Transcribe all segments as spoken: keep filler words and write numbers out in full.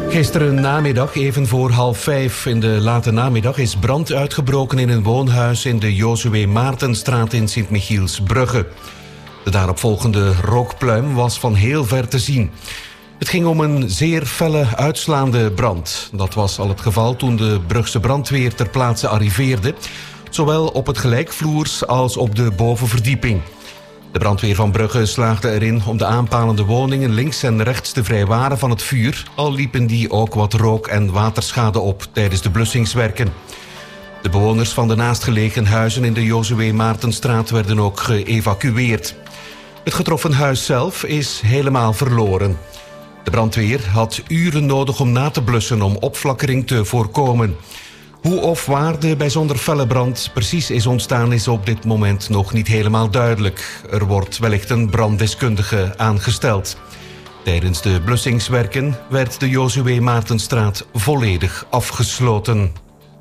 Gisteren namiddag, even voor half vijf in de late namiddag, is brand uitgebroken in een woonhuis in de Josue Maartenstraat in Sint-Michielsbrugge. De daaropvolgende rookpluim was van heel ver te zien. Het ging om een zeer felle uitslaande brand. Dat was al het geval toen de Brugse brandweer ter plaatse arriveerde, zowel op het gelijkvloers als op de bovenverdieping. De brandweer van Brugge slaagde erin om de aanpalende woningen links en rechts te vrijwaren van het vuur, al liepen die ook wat rook- en waterschade op tijdens de blussingswerken. De bewoners van de naastgelegen huizen in de Josue Maartenstraat werden ook geëvacueerd. Het getroffen huis zelf is helemaal verloren. De brandweer had uren nodig om na te blussen om opflakkering te voorkomen. Hoe of waar de bijzonder felle brand precies is ontstaan is op dit moment nog niet helemaal duidelijk. Er wordt wellicht een branddeskundige aangesteld. Tijdens de blussingswerken werd de Josue Maartenstraat volledig afgesloten.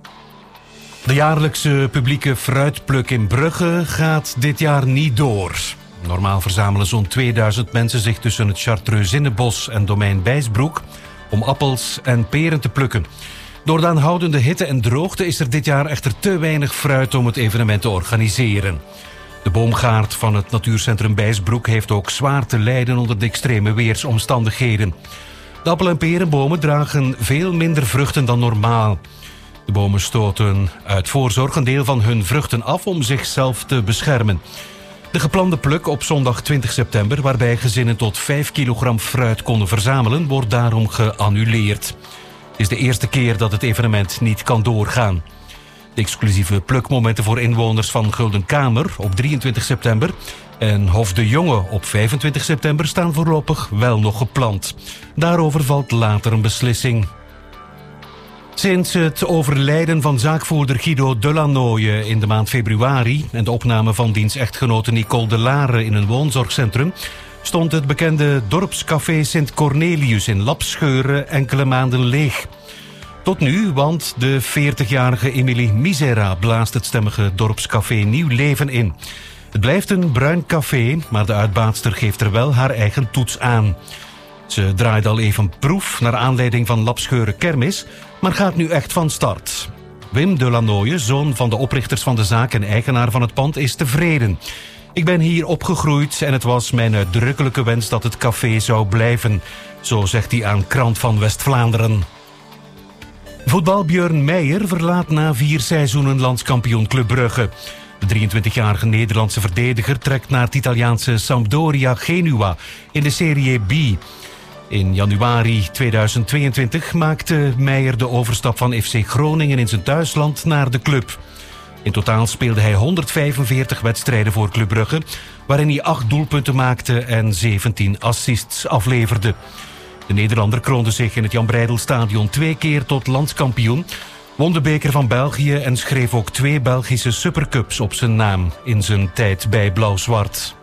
De jaarlijkse publieke fruitpluk in Brugge gaat dit jaar niet door. Normaal verzamelen zo'n tweeduizend mensen zich tussen het Chartreuzinnenbos en domein Bijsbroek om appels en peren te plukken. Door de aanhoudende hitte en droogte is er dit jaar echter te weinig fruit om het evenement te organiseren. De boomgaard van het natuurcentrum Bijsbroek heeft ook zwaar te lijden onder de extreme weersomstandigheden. De appel- en perenbomen dragen veel minder vruchten dan normaal. De bomen stoten uit voorzorg een deel van hun vruchten af om zichzelf te beschermen. De geplande pluk op zondag twintig september, waarbij gezinnen tot vijf kilogram fruit konden verzamelen, wordt daarom geannuleerd. Het is de eerste keer dat het evenement niet kan doorgaan. De exclusieve plukmomenten voor inwoners van Guldenkamer op drieëntwintig september en Hof de Jonge op vijfentwintig september staan voorlopig wel nog gepland. Daarover valt later een beslissing. Sinds het overlijden van zaakvoerder Guido Delanoye in de maand februari en de opname van diens echtgenote Nicole de Lare in een woonzorgcentrum stond het bekende dorpscafé Sint Cornelius in Lapscheuren enkele maanden leeg. Tot nu, want de veertigjarige Emilie Misera blaast het stemmige dorpscafé nieuw leven in. Het blijft een bruin café, maar de uitbaatster geeft er wel haar eigen toets aan. Ze draait al even proef naar aanleiding van Lapscheuren Kermis, maar gaat nu echt van start. Wim Delanoye, zoon van de oprichters van de zaak en eigenaar van het pand, is tevreden. Ik ben hier opgegroeid en het was mijn uitdrukkelijke wens dat het café zou blijven. Zo zegt hij aan Krant van West-Vlaanderen. Voetbal Björn Meijer verlaat na vier seizoenen landskampioen Club Brugge. De drieëntwintigjarige Nederlandse verdediger trekt naar het Italiaanse Sampdoria Genua in de Serie B. In januari tweeduizend tweeëntwintig maakte Meijer de overstap van F C Groningen in zijn thuisland naar de club. In totaal speelde hij honderdvijfenveertig wedstrijden voor Club Brugge, waarin hij acht doelpunten maakte en zeventien assists afleverde. De Nederlander kroonde zich in het Jan Breydel-stadion twee keer tot landskampioen, won de beker van België en schreef ook twee Belgische supercups op zijn naam in zijn tijd bij Blauw-Zwart.